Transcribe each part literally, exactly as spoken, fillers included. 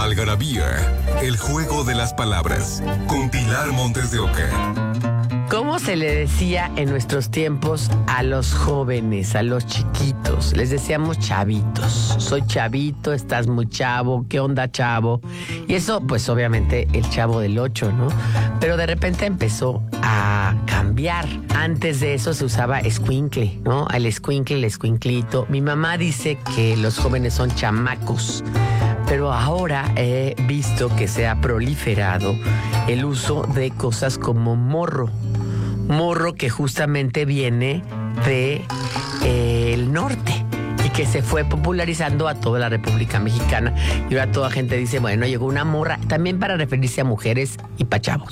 Algarabía, el juego de las palabras, con Pilar Montes de Oca. ¿Cómo se le decía en nuestros tiempos a los jóvenes, a los chiquitos? Les decíamos chavitos. Soy chavito, estás muy chavo, ¿qué onda, chavo? Y eso, pues obviamente el Chavo del Ocho, ¿no? Pero de repente empezó a cambiar. Antes de eso se usaba escuincle, ¿no? El escuincle, el escuinclito. Mi mamá dice que los jóvenes son chamacos. Pero ahora he visto que se ha proliferado el uso de cosas como morro. Morro que justamente viene de eh, el norte y que se fue popularizando a toda la República Mexicana. Y ahora toda gente dice, bueno, llegó una morra, también para referirse a mujeres y pa' chavos.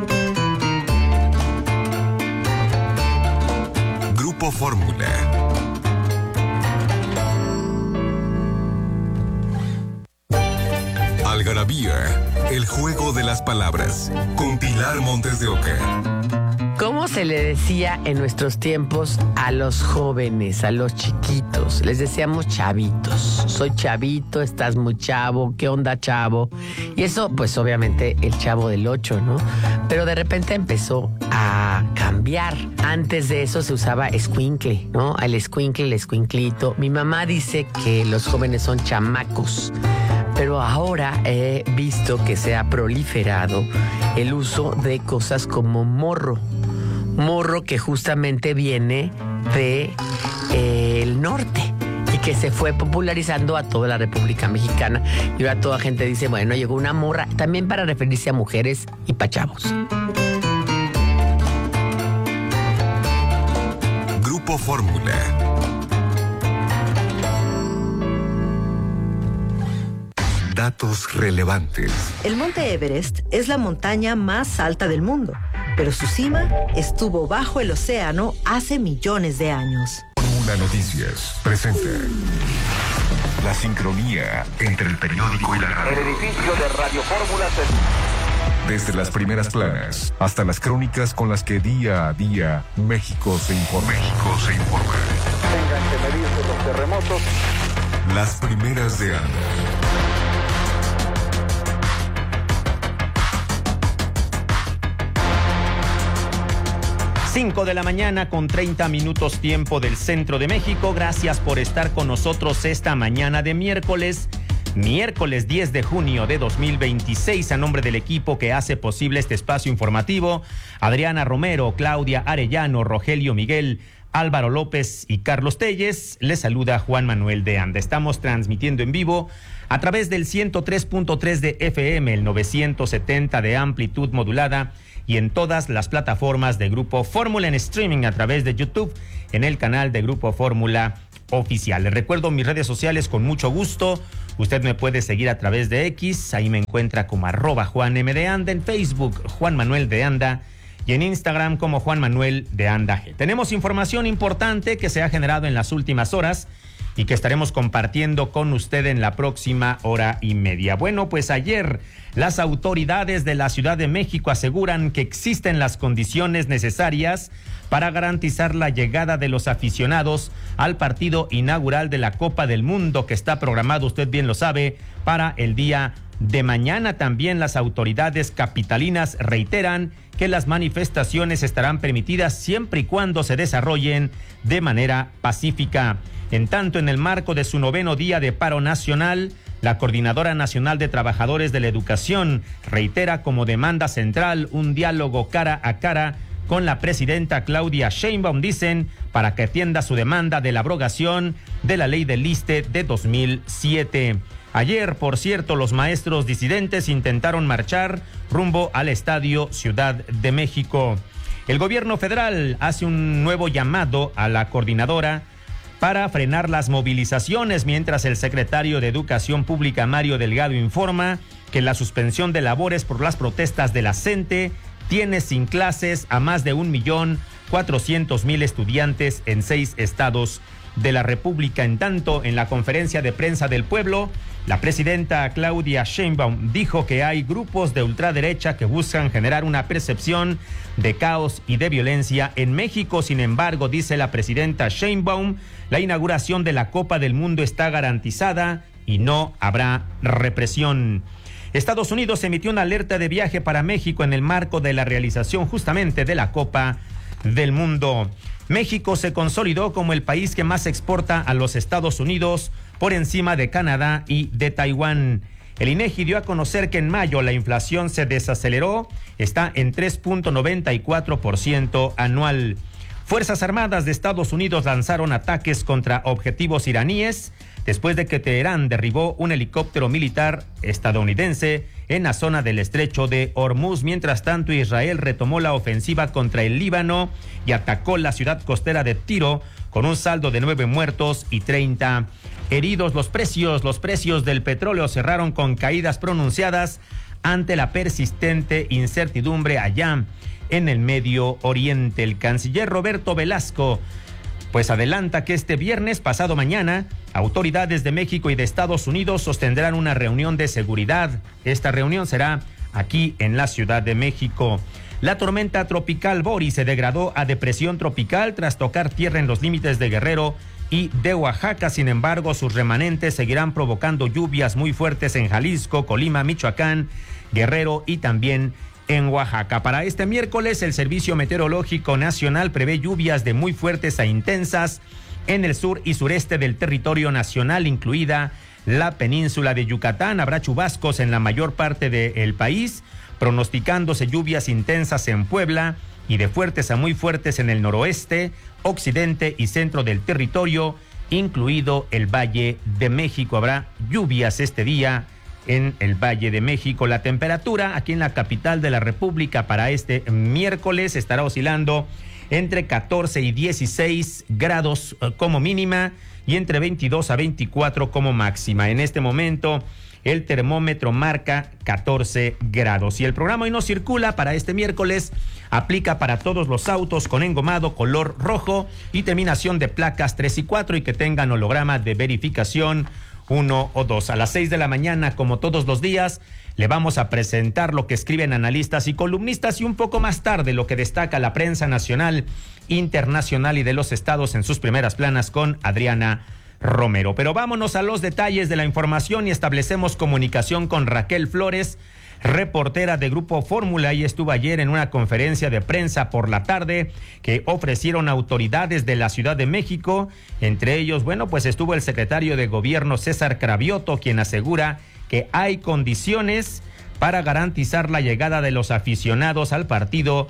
Grupo Fórmula. Algarabía, el juego de las palabras, con Pilar Montes de Oca. ¿Cómo se le decía en nuestros tiempos a los jóvenes, a los chiquitos? Les decíamos chavitos. Soy chavito, estás muy chavo, ¿qué onda, chavo? Y eso, pues obviamente el Chavo del Ocho, ¿no? Pero de repente empezó a cambiar. Antes de eso se usaba escuincle, ¿no? El escuincle, el escuinclito. Mi mamá dice que los jóvenes son chamacos. Pero ahora he visto que se ha proliferado el uso de cosas como morro. Morro que justamente viene de eh, el norte y que se fue popularizando a toda la República Mexicana. Y ahora toda gente dice, bueno, llegó una morra, también para referirse a mujeres y pa' chavos. Grupo Fórmula. Datos relevantes. El Monte Everest es la montaña más alta del mundo, pero su cima estuvo bajo el océano hace millones de años. Fórmula Noticias presenta la sincronía entre el periódico y la radio. El edificio de Radio Fórmula se... Desde las primeras planas hasta las crónicas con las que día a día México se informa. México se informa. Tengan que medirse los terremotos. Las primeras de Anda. cinco de la mañana con treinta minutos tiempo del centro de México. Gracias por estar con nosotros esta mañana de miércoles, miércoles diez de junio de dos mil veintiséis. A nombre del equipo que hace posible este espacio informativo, Adriana Romero, Claudia Arellano, Rogelio Miguel, Álvaro López y Carlos Telles, les saluda Juan Manuel de Anda. Estamos transmitiendo en vivo a través del ciento tres punto tres de F M, el novecientos setenta de amplitud modulada y en todas las plataformas de Grupo Fórmula en streaming a través de YouTube en el canal de Grupo Fórmula Oficial. Les recuerdo mis redes sociales con mucho gusto. Usted me puede seguir a través de X, ahí me encuentra como arroba Juan M de Anda, en Facebook Juan Manuel de Anda y en Instagram como Juan Manuel de Anda G. Tenemos información importante que se ha generado en las últimas horas y que estaremos compartiendo con usted en la próxima hora y media. Bueno, pues ayer las autoridades de la Ciudad de México aseguran que existen las condiciones necesarias para garantizar la llegada de los aficionados al partido inaugural de la Copa del Mundo que está programado, usted bien lo sabe, para el día de mañana. También las autoridades capitalinas reiteran que las manifestaciones estarán permitidas siempre y cuando se desarrollen de manera pacífica. En tanto, en el marco de su noveno día de paro nacional, la Coordinadora Nacional de Trabajadores de la Educación reitera como demanda central un diálogo cara a cara con la presidenta Claudia Sheinbaum, dicen, para que atienda su demanda de la abrogación de la ley del ISSSTE de dos mil siete. Ayer, por cierto, los maestros disidentes intentaron marchar rumbo al Estadio Ciudad de México. El gobierno federal hace un nuevo llamado a la coordinadora para frenar las movilizaciones, mientras el secretario de Educación Pública, Mario Delgado, informa que la suspensión de labores por las protestas de la CENTE tiene sin clases a más de un millón cuatrocientos mil estudiantes en seis estados de la República. En tanto, en la conferencia de prensa del pueblo, la presidenta Claudia Sheinbaum dijo que hay grupos de ultraderecha que buscan generar una percepción de caos y de violencia en México. Sin embargo, dice la presidenta Sheinbaum, la inauguración de la Copa del Mundo está garantizada y no habrá represión. Estados Unidos emitió una alerta de viaje para México en el marco de la realización justamente de la Copa del Mundo. México se consolidó como el país que más exporta a los Estados Unidos, por encima de Canadá y de Taiwán. El INEGI dio a conocer que en mayo la inflación se desaceleró, está en tres punto noventa y cuatro por ciento anual. Fuerzas Armadas de Estados Unidos lanzaron ataques contra objetivos iraníes después de que Teherán derribó un helicóptero militar estadounidense en la zona del estrecho de Hormuz. Mientras tanto, Israel retomó la ofensiva contra el Líbano y atacó la ciudad costera de Tiro con un saldo de nueve muertos y treinta heridos. Los precios, los precios del petróleo cerraron con caídas pronunciadas ante la persistente incertidumbre allá en el Medio Oriente. El canciller Roberto Velasco pues adelanta que este viernes, pasado mañana, autoridades de México y de Estados Unidos sostendrán una reunión de seguridad. Esta reunión será aquí en la Ciudad de México. La tormenta tropical Boris se degradó a depresión tropical tras tocar tierra en los límites de Guerrero y de Oaxaca. Sin embargo, sus remanentes seguirán provocando lluvias muy fuertes en Jalisco, Colima, Michoacán, Guerrero y también en Oaxaca. Para este miércoles, el Servicio Meteorológico Nacional prevé lluvias de muy fuertes a intensas en el sur y sureste del territorio nacional, incluida la península de Yucatán. Habrá chubascos en la mayor parte del país, pronosticándose lluvias intensas en Puebla y de fuertes a muy fuertes en el noroeste, occidente y centro del territorio, incluido el Valle de México. Habrá lluvias este día en el Valle de México. La temperatura aquí en la capital de la República para este miércoles estará oscilando entre catorce y dieciséis grados como mínima y entre veintidós a veinticuatro como máxima. En este momento el termómetro marca catorce grados. Y el programa Hoy No Circula para este miércoles aplica para todos los autos con engomado color rojo y terminación de placas tres y cuatro y que tengan holograma de verificación uno o dos. A las seis de la mañana, como todos los días, le vamos a presentar lo que escriben analistas y columnistas y un poco más tarde lo que destaca la prensa nacional, internacional y de los estados en sus primeras planas con Adriana Romero. Pero vámonos a los detalles de la información y establecemos comunicación con Raquel Flores, reportera de Grupo Fórmula, y estuvo ayer en una conferencia de prensa por la tarde que ofrecieron autoridades de la Ciudad de México. Entre ellos, bueno, pues estuvo el secretario de Gobierno César Cravioto, quien asegura que hay condiciones para garantizar la llegada de los aficionados al partido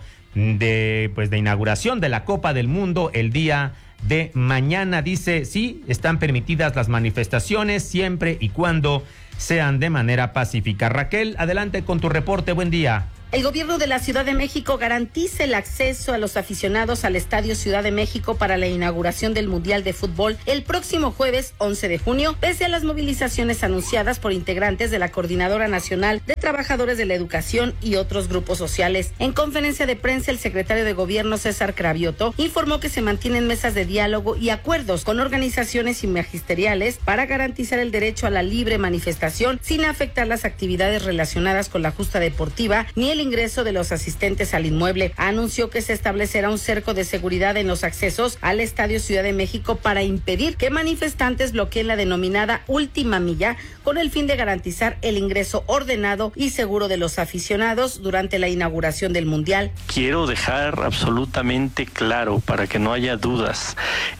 de, pues, de inauguración de la Copa del Mundo el día de mañana. Dice, sí, están permitidas las manifestaciones siempre y cuando sean de manera pacífica. Raquel, adelante con tu reporte. Buen día. El gobierno de la Ciudad de México garantiza el acceso a los aficionados al Estadio Ciudad de México para la inauguración del Mundial de Fútbol el próximo jueves once de junio, pese a las movilizaciones anunciadas por integrantes de la Coordinadora Nacional de Trabajadores de la Educación y otros grupos sociales. En conferencia de prensa, el secretario de Gobierno César Cravioto informó que se mantienen mesas de diálogo y acuerdos con organizaciones y magisteriales para garantizar el derecho a la libre manifestación sin afectar las actividades relacionadas con la justa deportiva ni el ingreso de los asistentes al inmueble. Anunció que se establecerá un cerco de seguridad en los accesos al Estadio Ciudad de México para impedir que manifestantes bloqueen la denominada última milla con el fin de garantizar el ingreso ordenado y seguro de los aficionados durante la inauguración del Mundial. Quiero dejar absolutamente claro, para que no haya dudas,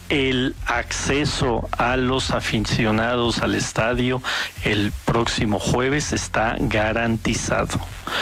el acceso a los aficionados al estadio el próximo jueves está garantizado.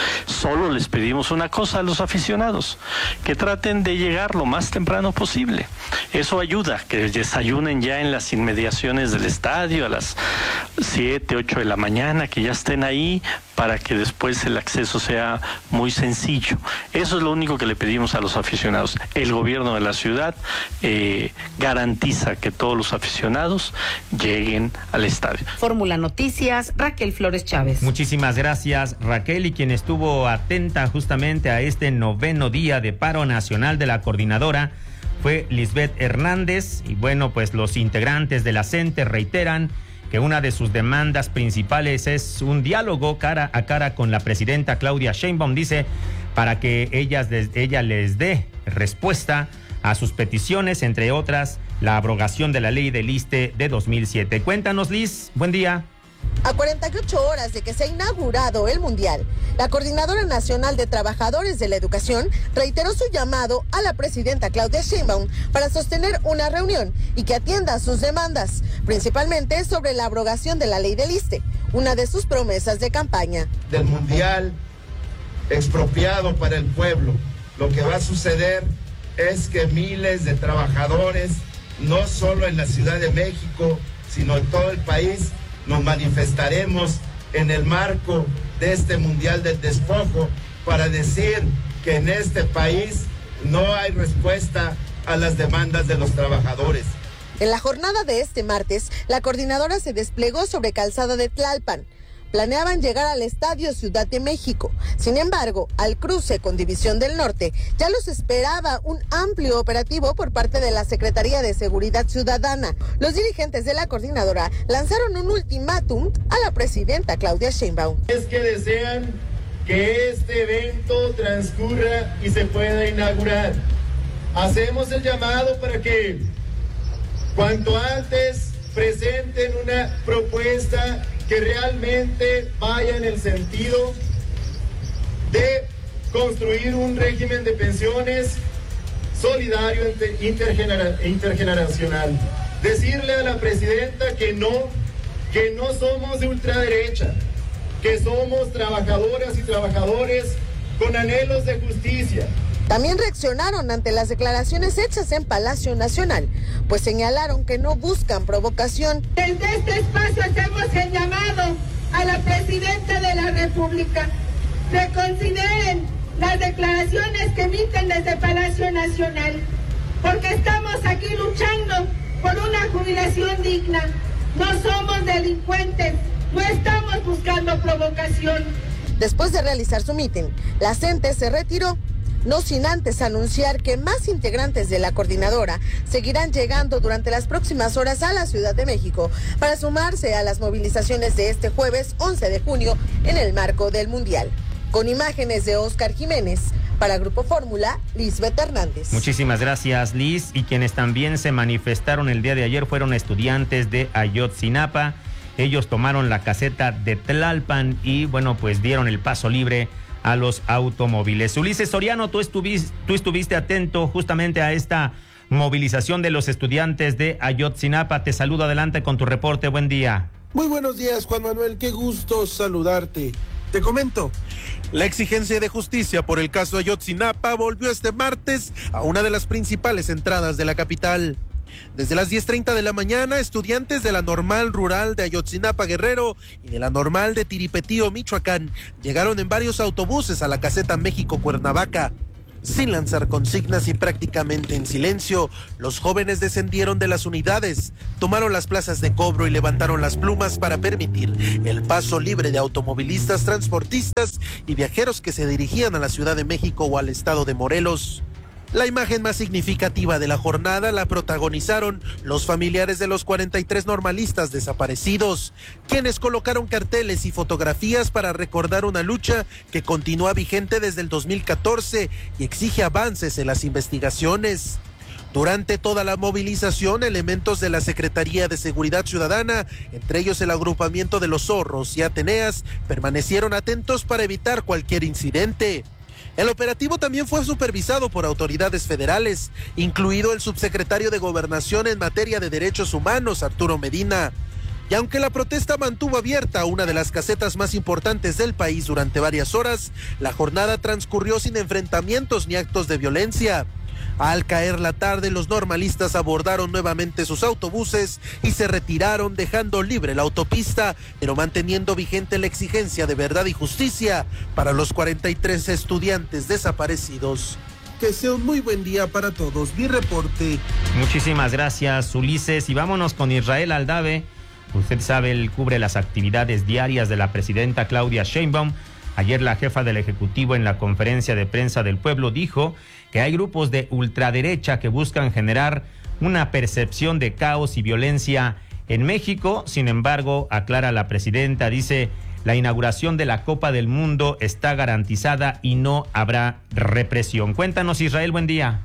Solo les pedimos una cosa a los aficionados, que traten de llegar lo más temprano posible. Eso ayuda, que desayunen ya en las inmediaciones del estadio a las siete, ocho de la mañana, que ya estén ahí para que después el acceso sea muy sencillo. Eso es lo único que le pedimos a los aficionados. El gobierno de la ciudad eh, garantiza que todos los aficionados lleguen al estadio. Fórmula Noticias, Raquel Flores Chávez. Muchísimas gracias, Raquel. Y quien estuvo atenta justamente a este noveno día de paro nacional de la coordinadora fue Lisbeth Hernández. Y bueno, pues los integrantes de la CENTE reiteran que una de sus demandas principales es un diálogo cara a cara con la presidenta Claudia Sheinbaum, dice, para que ellas, ella les dé respuesta a sus peticiones, entre otras, la abrogación de la ley del ISSSTE de dos mil siete. Cuéntanos, Liz, buen día. A cuarenta y ocho horas de que se ha inaugurado el Mundial, la Coordinadora Nacional de Trabajadores de la Educación reiteró su llamado a la presidenta Claudia Sheinbaum para sostener una reunión y que atienda sus demandas, principalmente sobre la abrogación de la ley del ISSSTE, una de sus promesas de campaña. Del Mundial expropiado para el pueblo, lo que va a suceder es que miles de trabajadores, no solo en la Ciudad de México, sino en todo el país, nos manifestaremos en el marco de este Mundial del Despojo para decir que en este país no hay respuesta a las demandas de los trabajadores. En la jornada de este martes, la coordinadora se desplegó sobre Calzada de Tlalpan. Planeaban llegar al Estadio Ciudad de México. Sin embargo, al cruce con División del Norte, ya los esperaba un amplio operativo por parte de la Secretaría de Seguridad Ciudadana. Los dirigentes de la coordinadora lanzaron un ultimátum a la presidenta Claudia Sheinbaum. Es que desean que este evento transcurra y se pueda inaugurar. Hacemos el llamado para que cuanto antes presenten una propuesta que realmente vaya en el sentido de construir un régimen de pensiones solidario intergenera- intergeneracional. Decirle a la presidenta que no, que no somos de ultraderecha, que somos trabajadoras y trabajadores con anhelos de justicia. También reaccionaron ante las declaraciones hechas en Palacio Nacional, pues señalaron que no buscan provocación. Desde este espacio hacemos el llamado a la presidenta de la República. Reconsideren las declaraciones que emiten desde Palacio Nacional, porque estamos aquí luchando por una jubilación digna. No somos delincuentes, no estamos buscando provocación. Después de realizar su mitin, la CENTE se retiró, no sin antes anunciar que más integrantes de la coordinadora seguirán llegando durante las próximas horas a la Ciudad de México para sumarse a las movilizaciones de este jueves once de junio en el marco del Mundial. Con imágenes de Oscar Jiménez, para Grupo Fórmula, Lisbeth Hernández. Muchísimas gracias, Liz. Y quienes también se manifestaron el día de ayer fueron estudiantes de Ayotzinapa. Ellos tomaron la caseta de Tlalpan y, bueno, pues dieron el paso libre a los automóviles. Ulises Soriano, tú estuviste, tú estuviste atento justamente a esta movilización de los estudiantes de Ayotzinapa. Te saludo, adelante con tu reporte. Buen día. Muy buenos días, Juan Manuel. Qué gusto saludarte. Te comento, la exigencia de justicia por el caso Ayotzinapa volvió este martes a una de las principales entradas de la capital. Desde las diez treinta de la mañana, estudiantes de la Normal Rural de Ayotzinapa, Guerrero, y de la Normal de Tiripetío, Michoacán, llegaron en varios autobuses a la caseta México-Cuernavaca. Sin lanzar consignas y prácticamente en silencio, los jóvenes descendieron de las unidades, tomaron las plazas de cobro y levantaron las plumas para permitir el paso libre de automovilistas, transportistas y viajeros que se dirigían a la Ciudad de México o al estado de Morelos. La imagen más significativa de la jornada la protagonizaron los familiares de los cuarenta y tres normalistas desaparecidos, quienes colocaron carteles y fotografías para recordar una lucha que continúa vigente desde el dos mil catorce y exige avances en las investigaciones. Durante toda la movilización, elementos de la Secretaría de Seguridad Ciudadana, entre ellos el agrupamiento de los Zorros y Ateneas, permanecieron atentos para evitar cualquier incidente. El operativo también fue supervisado por autoridades federales, incluido el subsecretario de Gobernación en materia de derechos humanos, Arturo Medina. Y aunque la protesta mantuvo abierta una de las casetas más importantes del país durante varias horas, la jornada transcurrió sin enfrentamientos ni actos de violencia. Al caer la tarde, los normalistas abordaron nuevamente sus autobuses y se retiraron, dejando libre la autopista, pero manteniendo vigente la exigencia de verdad y justicia para los cuarenta y tres estudiantes desaparecidos. Que sea un muy buen día para todos. Mi reporte. Muchísimas gracias, Ulises. Y vámonos con Israel Aldave. Usted sabe, él cubre las actividades diarias de la presidenta Claudia Sheinbaum. Ayer la jefa del Ejecutivo en la conferencia de prensa del pueblo dijo que hay grupos de ultraderecha que buscan generar una percepción de caos y violencia en México. Sin embargo, aclara la presidenta, dice, la inauguración de la Copa del Mundo está garantizada y no habrá represión. Cuéntanos, Israel, buen día.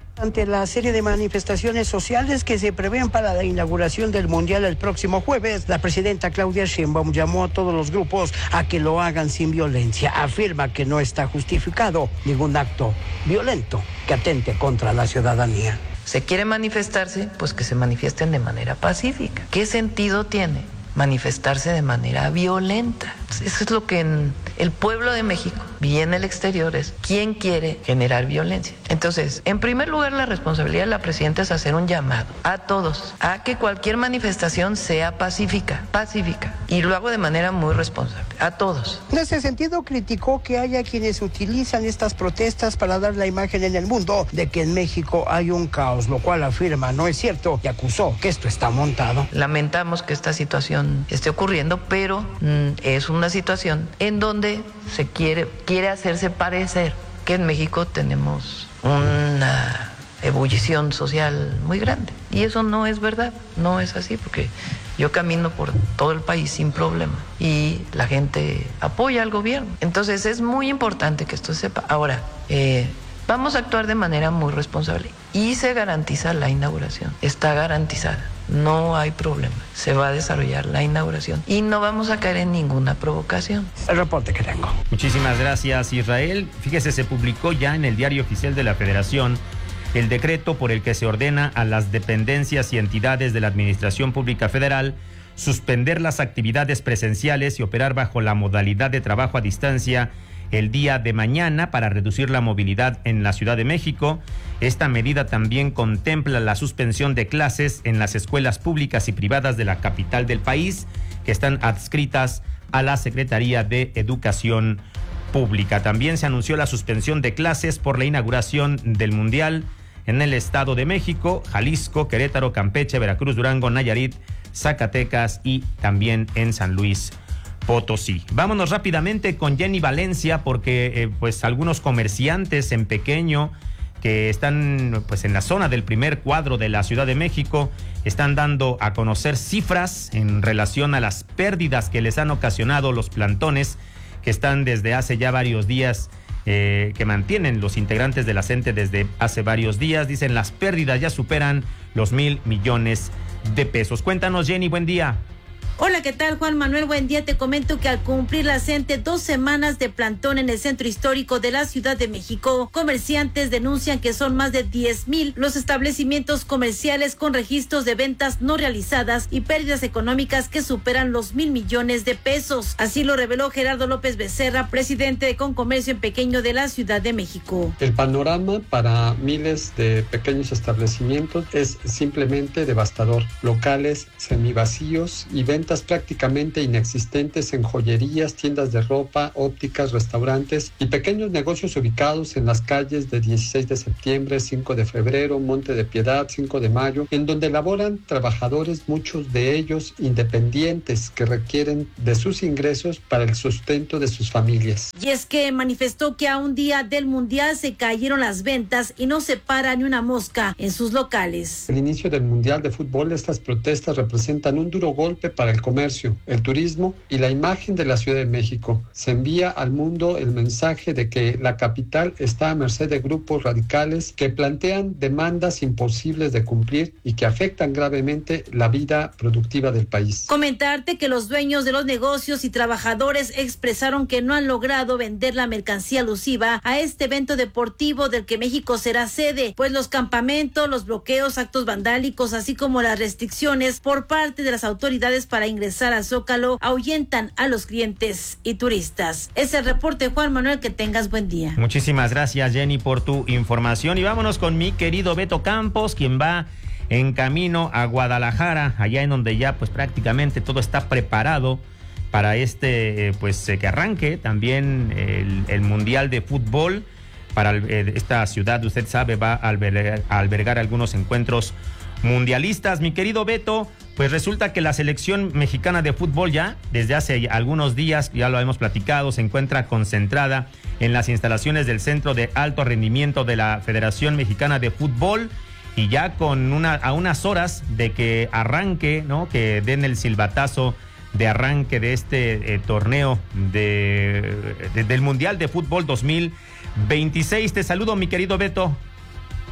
Ante la serie de manifestaciones sociales que se prevén para la inauguración del Mundial el próximo jueves, la presidenta Claudia Sheinbaum llamó a todos los grupos a que lo hagan sin violencia. Afirma que no está justificado ningún acto violento que atente contra la ciudadanía. ¿Se quiere manifestarse? Pues que se manifiesten de manera pacífica. ¿Qué sentido tiene manifestarse de manera violenta? Eso es lo que en el pueblo de México y en el exterior es ¿quién quiere generar violencia? Entonces, en primer lugar, la responsabilidad de la presidenta es hacer un llamado a todos a que cualquier manifestación sea pacífica, pacífica, y lo hago de manera muy responsable, a todos. En ese sentido, criticó que haya quienes utilizan estas protestas para dar la imagen en el mundo de que en México hay un caos, lo cual afirma no es cierto y acusó que esto está montado. Lamentamos que esta situación esté ocurriendo, pero mm, es una situación en donde se quiere, quiere hacerse parecer que en México tenemos una ebullición social muy grande. Y eso no es verdad, no es así, porque yo camino por todo el país sin problema y la gente apoya al gobierno. Entonces es muy importante que esto se sepa. Ahora, eh, vamos a actuar de manera muy responsable y se garantiza la inauguración, está garantizada. No hay problema, se va a desarrollar la inauguración y no vamos a caer en ninguna provocación. El reporte que tengo. Muchísimas gracias, Israel. Fíjese, se publicó ya en el Diario Oficial de la Federación el decreto por el que se ordena a las dependencias y entidades de la Administración Pública Federal suspender las actividades presenciales y operar bajo la modalidad de trabajo a distancia el día de mañana para reducir la movilidad en la Ciudad de México. Esta medida también contempla la suspensión de clases en las escuelas públicas y privadas de la capital del país, que están adscritas a la Secretaría de Educación Pública. También se anunció la suspensión de clases por la inauguración del Mundial en el Estado de México, Jalisco, Querétaro, Campeche, Veracruz, Durango, Nayarit, Zacatecas y también en San Luis Potosí. Vámonos rápidamente con Jenny Valencia, porque eh, pues algunos comerciantes en pequeño que están pues en la zona del primer cuadro de la Ciudad de México están dando a conocer cifras en relación a las pérdidas que les han ocasionado los plantones que están desde hace ya varios días, eh, que mantienen los integrantes de la C E N T E desde hace varios días. Dicen las pérdidas ya superan los mil millones de pesos. Cuéntanos, Jenny, buen día. Hola, ¿qué tal, Juan Manuel? Buen día. Te comento que al cumplir la C E N T E dos semanas de plantón en el centro histórico de la Ciudad de México, comerciantes denuncian que son más de diez mil los establecimientos comerciales con registros de ventas no realizadas y pérdidas económicas que superan los mil millones de pesos. Así lo reveló Gerardo López Becerra, presidente de Concomercio en Pequeño de la Ciudad de México. El panorama para miles de pequeños establecimientos es simplemente devastador. Locales semivacíos y ventas prácticamente inexistentes en joyerías, tiendas de ropa, ópticas, restaurantes y pequeños negocios ubicados en las calles de dieciséis de septiembre, cinco de febrero, Monte de Piedad, cinco de mayo, en donde laboran trabajadores, muchos de ellos independientes, que requieren de sus ingresos para el sustento de sus familias. Y es que manifestó que a un día del Mundial se cayeron las ventas y no se para ni una mosca en sus locales. El inicio del Mundial de Fútbol, estas protestas representan un duro golpe para el comercio, el turismo y la imagen de la Ciudad de México. Se envía al mundo el mensaje de que la capital está a merced de grupos radicales que plantean demandas imposibles de cumplir y que afectan gravemente la vida productiva del país. Comentarte que los dueños de los negocios y trabajadores expresaron que no han logrado vender la mercancía alusiva a este evento deportivo del que México será sede, pues los campamentos, los bloqueos, actos vandálicos, así como las restricciones por parte de las autoridades para ingresar al Zócalo ahuyentan a los clientes y turistas. Es el reporte, Juan Manuel, que tengas buen día. Muchísimas gracias, Jenny, por tu información, y vámonos con mi querido Beto Campos, quien va en camino a Guadalajara, allá en donde ya pues prácticamente todo está preparado para este eh, pues eh, que arranque también el, el Mundial de Fútbol. Para el, eh, esta ciudad, usted sabe, va a albergar, a albergar algunos encuentros mundialistas. Mi querido Beto, pues resulta que la selección mexicana de fútbol ya desde hace algunos días, ya lo hemos platicado, se encuentra concentrada en las instalaciones del Centro de Alto Rendimiento de la Federación Mexicana de Fútbol, y ya con una a unas horas de que arranque, ¿no? Que den el silbatazo de arranque de este eh, torneo de, de, del Mundial de Fútbol dos mil veintiséis. Te saludo, mi querido Beto.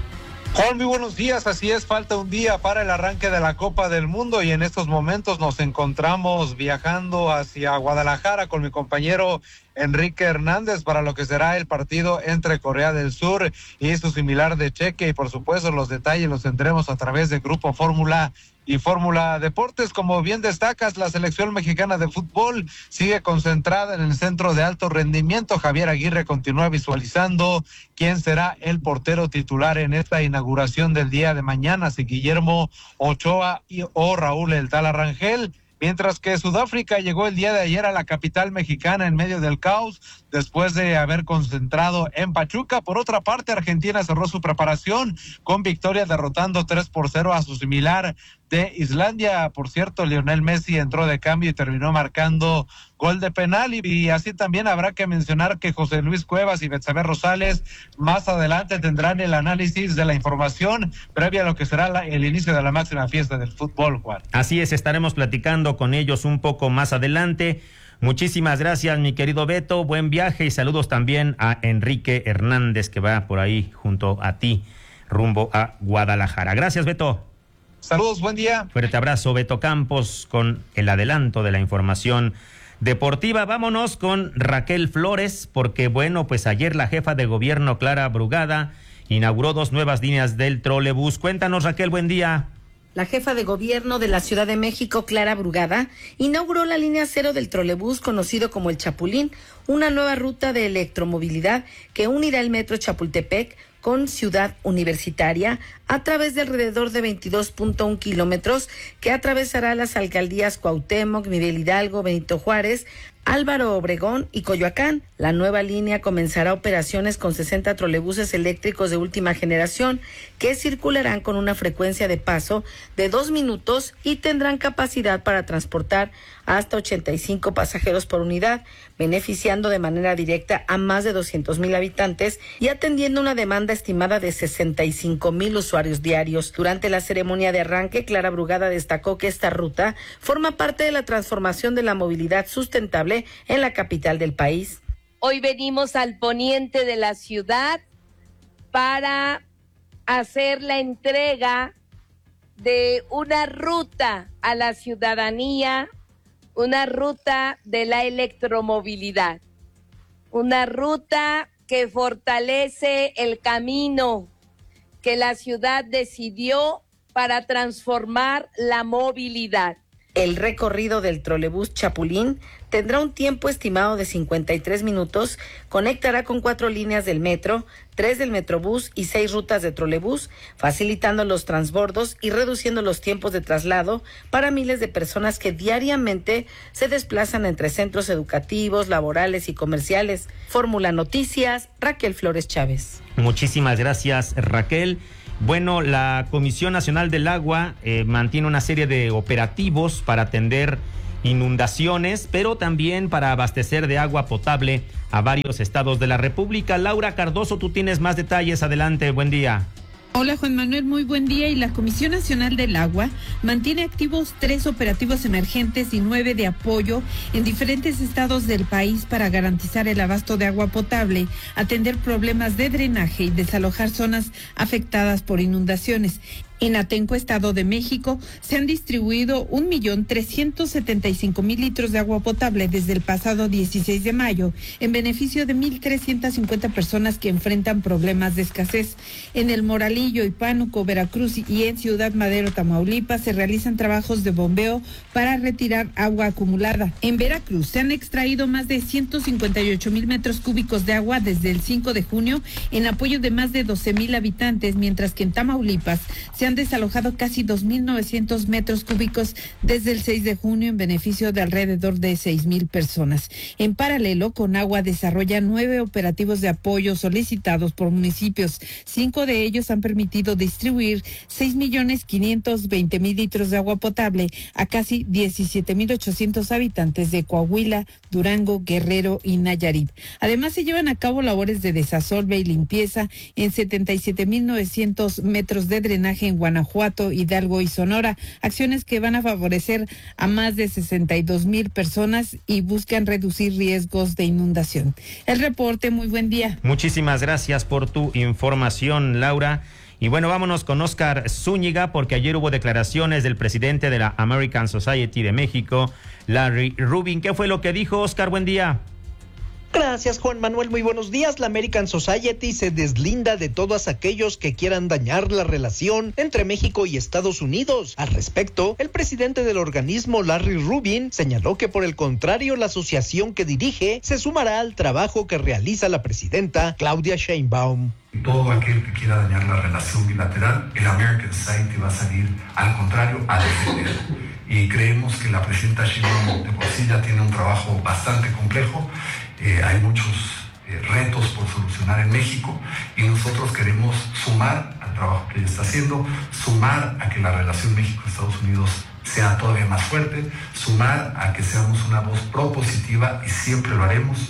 Juan, muy buenos días. Así es, falta un día para el arranque de la Copa del Mundo y en estos momentos nos encontramos viajando hacia Guadalajara con mi compañero Enrique Hernández para lo que será el partido entre Corea del Sur y su similar de Chequia, y por supuesto los detalles los tendremos a través de Grupo Fórmula y Fórmula Deportes. Como bien destacas, la selección mexicana de fútbol sigue concentrada en el centro de alto rendimiento. Javier Aguirre continúa visualizando quién será el portero titular en esta inauguración del día de mañana, si Guillermo Ochoa y, o Raúl El Tala Rangel. Mientras que Sudáfrica llegó el día de ayer a la capital mexicana en medio del caos, después de haber concentrado en Pachuca. Por otra parte, Argentina cerró su preparación con victoria derrotando tres por cero a su similar de Islandia. Por cierto, Lionel Messi entró de cambio y terminó marcando gol de penal, y, y así también habrá que mencionar que José Luis Cuevas y Betsabé Rosales más adelante tendrán el análisis de la información previa a lo que será la, el inicio de la máxima fiesta del fútbol, Juan. Así es, estaremos platicando con ellos un poco más adelante. Muchísimas gracias, mi querido Beto, buen viaje y saludos también a Enrique Hernández, que va por ahí junto a ti rumbo a Guadalajara. Gracias, Beto. Saludos, buen día. Fuerte abrazo, Beto Campos, con el adelanto de la información deportiva. Vámonos con Raquel Flores, porque bueno, pues ayer la jefa de gobierno, Clara Brugada, inauguró dos nuevas líneas del trolebús. Cuéntanos, Raquel, buen día. La jefa de gobierno de la Ciudad de México, Clara Brugada, inauguró la línea cero del trolebús conocido como el Chapulín, una nueva ruta de electromovilidad que unirá el metro Chapultepec con Ciudad Universitaria a través de alrededor de veintidós punto uno kilómetros, que atravesará las alcaldías Cuauhtémoc, Miguel Hidalgo, Benito Juárez, Álvaro Obregón y Coyoacán. La nueva línea comenzará operaciones con sesenta trolebuses eléctricos de última generación que circularán con una frecuencia de paso de dos minutos y tendrán capacidad para transportar hasta ochenta y cinco pasajeros por unidad, beneficiando de manera directa a más de doscientos mil habitantes y atendiendo una demanda estimada de sesenta y cinco mil usuarios diarios. Durante la ceremonia de arranque, Clara Brugada destacó que esta ruta forma parte de la transformación de la movilidad sustentable en la capital del país. Hoy venimos al poniente de la ciudad para hacer la entrega de una ruta a la ciudadanía, una ruta de la electromovilidad, una ruta que fortalece el camino que la ciudad decidió para transformar la movilidad. El recorrido del trolebús Chapulín tendrá un tiempo estimado de cincuenta y tres minutos, conectará con cuatro líneas del metro, tres del metrobús y seis rutas de trolebús, facilitando los transbordos y reduciendo los tiempos de traslado para miles de personas que diariamente se desplazan entre centros educativos, laborales y comerciales. Fórmula Noticias, Raquel Flores Chávez. Muchísimas gracias, Raquel. Bueno, la Comisión Nacional del Agua eh, mantiene una serie de operativos para atender inundaciones, pero también para abastecer de agua potable a varios estados de la República. Laura Cardoso, tú tienes más detalles. Adelante, buen día. Hola Juan Manuel, muy buen día. Y la Comisión Nacional del Agua mantiene activos tres operativos emergentes y nueve de apoyo en diferentes estados del país para garantizar el abasto de agua potable, atender problemas de drenaje y desalojar zonas afectadas por inundaciones. En Atenco, Estado de México, se han distribuido un millón trescientos setenta y cinco mil litros de agua potable desde el pasado dieciséis de mayo, en beneficio de mil trescientas cincuenta personas que enfrentan problemas de escasez. En El Moralillo y Pánuco, Veracruz y en Ciudad Madero, Tamaulipas, se realizan trabajos de bombeo para retirar agua acumulada. En Veracruz se han extraído más de ciento cincuenta y ocho mil metros cúbicos de agua desde el cinco de junio en apoyo de más de doce mil habitantes, mientras que en Tamaulipas se han desalojado casi dos mil novecientos metros cúbicos desde el seis de junio en beneficio de alrededor de seis mil personas. En paralelo, Conagua desarrolla nueve operativos de apoyo solicitados por municipios. Cinco de ellos han permitido distribuir seis millones quinientos veinte mil litros de agua potable a casi diecisiete mil ochocientos habitantes de Coahuila, Durango, Guerrero y Nayarit. Además, se llevan a cabo labores de desasolve y limpieza en setenta y siete mil novecientos metros de drenaje en Guanajuato, Hidalgo y Sonora, acciones que van a favorecer a más de sesenta y dos mil personas y buscan reducir riesgos de inundación. El reporte, muy buen día. Muchísimas gracias por tu información, Laura. Y bueno, vámonos con Oscar Zúñiga, porque ayer hubo declaraciones del presidente de la American Society de México, Larry Rubin. ¿Qué fue lo que dijo, Oscar? Buen día. Gracias, Juan Manuel, muy buenos días. La American Society se deslinda de todos aquellos que quieran dañar la relación entre México y Estados Unidos. Al respecto, el presidente del organismo, Larry Rubin, señaló que por el contrario, la asociación que dirige se sumará al trabajo que realiza la presidenta Claudia Sheinbaum. Todo aquel que quiera dañar la relación bilateral, el American Society va a salir, al contrario, a defender. Y creemos que la presidenta Sheinbaum de por sí ya tiene un trabajo bastante complejo. Eh, hay muchos eh, retos por solucionar en México y nosotros queremos sumar al trabajo que ella está haciendo, sumar a que la relación México-Estados Unidos sea todavía más fuerte, sumar a que seamos una voz propositiva, y siempre lo haremos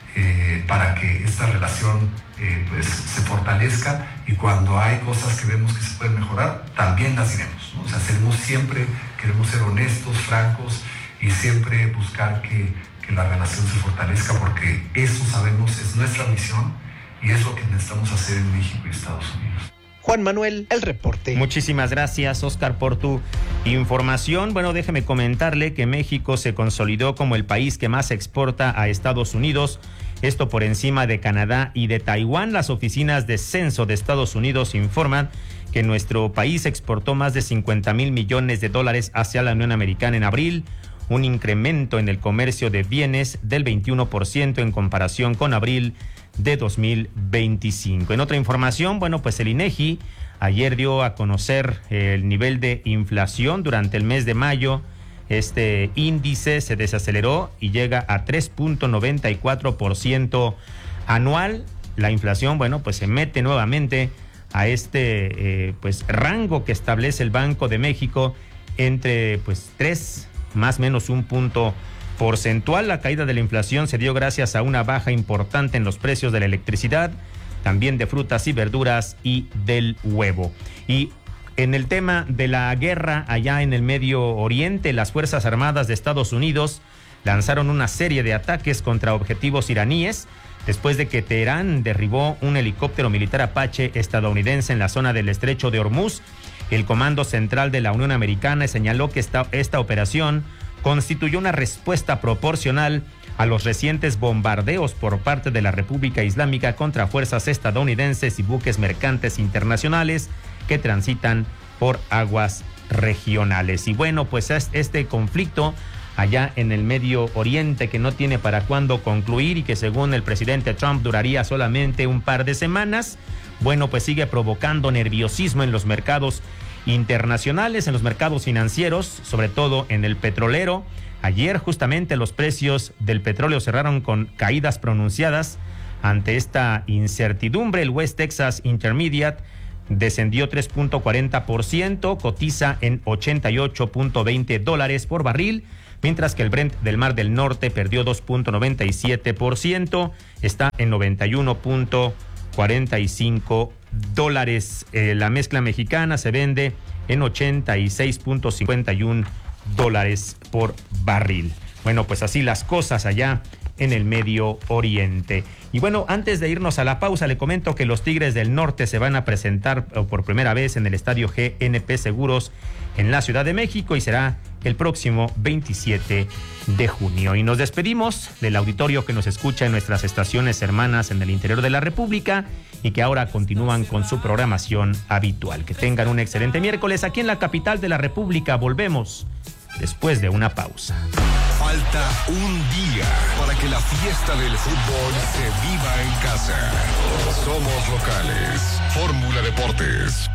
eh, para que esta relación eh, pues, se fortalezca, y cuando hay cosas que vemos que se pueden mejorar, también las diremos, ¿no? O sea, seremos siempre, queremos ser honestos, francos, y siempre buscar que que la relación se fortalezca, porque eso sabemos es nuestra misión y es lo que necesitamos hacer en México y Estados Unidos. Juan Manuel, el reporte. Muchísimas gracias, Oscar, por tu información. Bueno, déjeme comentarle que México se consolidó como el país que más exporta a Estados Unidos, esto por encima de Canadá y de Taiwán. Las oficinas de censo de Estados Unidos informan que nuestro país exportó más de cincuenta mil millones de dólares hacia la Unión Americana en abril, un incremento en el comercio de bienes del veintiuno por ciento en comparación con abril de dos mil veinticinco. En otra información, bueno, pues el INEGI ayer dio a conocer el nivel de inflación durante el mes de mayo. Este índice se desaceleró y llega a tres punto noventa y cuatro por ciento anual. La inflación, bueno, pues se mete nuevamente a este eh, pues rango que establece el Banco de México entre pues tres más o menos un punto porcentual. La caída de la inflación se dio gracias a una baja importante en los precios de la electricidad, también de frutas y verduras y del huevo. Y en el tema de la guerra allá en el Medio Oriente, las Fuerzas Armadas de Estados Unidos lanzaron una serie de ataques contra objetivos iraníes después de que Teherán derribó un helicóptero militar Apache estadounidense en la zona del Estrecho de Hormuz. El Comando Central de la Unión Americana señaló que esta, esta operación constituyó una respuesta proporcional a los recientes bombardeos por parte de la República Islámica contra fuerzas estadounidenses y buques mercantes internacionales que transitan por aguas regionales. Y bueno, pues este conflicto allá en el Medio Oriente, que no tiene para cuándo concluir y que según el presidente Trump duraría solamente un par de semanas, bueno, pues sigue provocando nerviosismo en los mercados internacionales, en los mercados financieros, sobre todo en el petrolero. Ayer justamente los precios del petróleo cerraron con caídas pronunciadas. Ante esta incertidumbre, el West Texas Intermediate descendió tres punto cuarenta por ciento, cotiza en ochenta y ocho punto veinte dólares por barril, mientras que el Brent del Mar del Norte perdió dos punto noventa y siete por ciento, está en noventa y uno punto cuarenta y cinco dólares. Eh, la mezcla mexicana se vende en ochenta y seis punto cincuenta y uno dólares por barril. Bueno, pues así las cosas allá en el Medio Oriente. Y bueno, antes de irnos a la pausa, le comento que los Tigres del Norte se van a presentar por primera vez en el estadio G N P Seguros en la Ciudad de México y será el próximo veintisiete de junio. Y nos despedimos del auditorio que nos escucha en nuestras estaciones hermanas en el interior de la República y que ahora continúan con su programación habitual. Que tengan un excelente miércoles aquí en la capital de la República. Volvemos después de una pausa. Falta un día para que la fiesta del fútbol se viva en casa. Somos locales. Fórmula Deportes.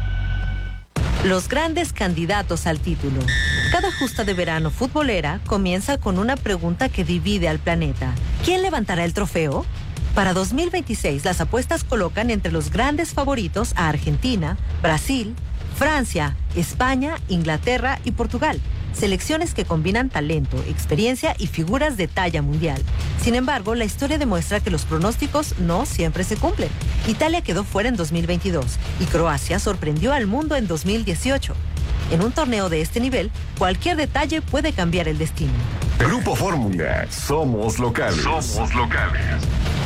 Los grandes candidatos al título. Cada justa de verano futbolera comienza con una pregunta que divide al planeta. ¿Quién levantará el trofeo? Para dos mil veintiséis, las apuestas colocan entre los grandes favoritos a Argentina, Brasil, Francia, España, Inglaterra y Portugal. Selecciones que combinan talento, experiencia y figuras de talla mundial. Sin embargo, la historia demuestra que los pronósticos no siempre se cumplen. Italia quedó fuera en dos mil veintidós y Croacia sorprendió al mundo en dos mil dieciocho. En un torneo de este nivel, cualquier detalle puede cambiar el destino. Grupo Fórmula. Somos locales. Somos locales.